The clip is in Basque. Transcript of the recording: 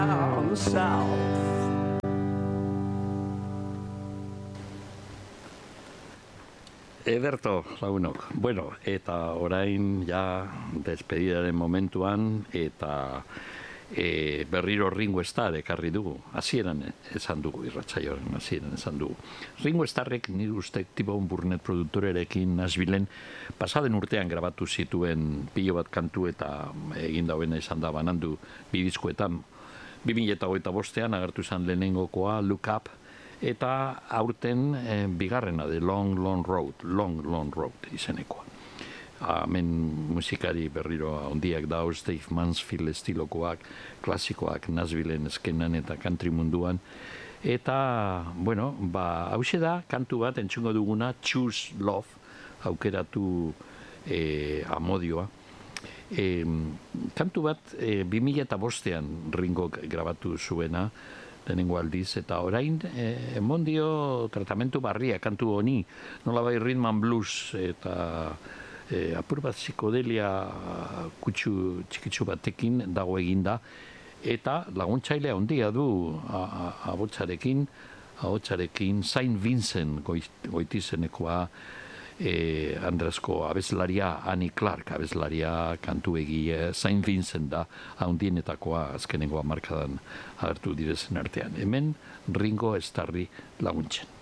down south. Ederto, lagunok. Bueno, eta orain ja despedidaren momentuan eta berriro Ringo Starr ekarri dugu. Hasieran esan dugu, irratsaioaren hasieran esan dugu. Ringo Starrek nire uste T-Bone Burnett produktorerekin Nashvillen pasaden urtean grabatu zituen pilo bat kantu eta egin dauena izan da banandu bi diskoetan. 2025an agertu izan lehenengokoa Look Up, eta aurten bigarrena de Long Long Road izenekoa. Hemen musikari berriro handiak dauz, Dave Mansfield estilokoak, klasikoak Nashvillen eskenan eta country munduan. Eta, bueno, hauxe da, kantu bat entzungo duguna, Choose Love, aukeratu amodioa. Kantu bat 2005an Ringok grabatu zuena, lehenengo aldiz, eta orain emondio tratamentu barria kantu honi, nolabai rhythm and blues eta apur bat psikodelia kutsu txikitsu batekin dago eginda, eta laguntzailea handia du ahotsarekin Saint Vincent goitizenekoa, Andresko abeslaria, Annie Clark abeslaria, kantu egia, Saint Vincent da, handienetakoa azkenengo hamarkadan agertu direzen artean. Hemen Ringo Starri laguntzen.